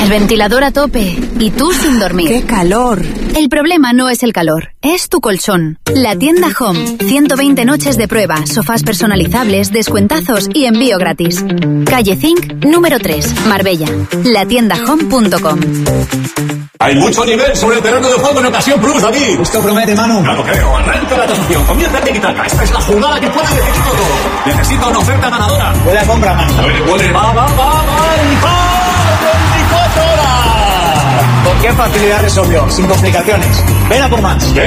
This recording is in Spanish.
el ventilador a tope y tú sin dormir. ¡Qué calor! El problema no es el calor, es tu colchón. La tienda Home. 120 noches de prueba, sofás personalizables, descuentazos y envío gratis. Calle Zinc, número 3, Marbella. Latiendahome.com. Hay mucho nivel sobre el terreno de juego en Ocasión Plus, David. Esto promete, Manu. No lo creo. Arranca la tasación. Comienza el tiki-taka. Esta es la jugada que puede decidir todo. Necesito una oferta ganadora. Huele a compra, Manu. Huele. Va. 24 horas. ¿Con qué facilidad resolvió? Sin complicaciones. Ven a por más.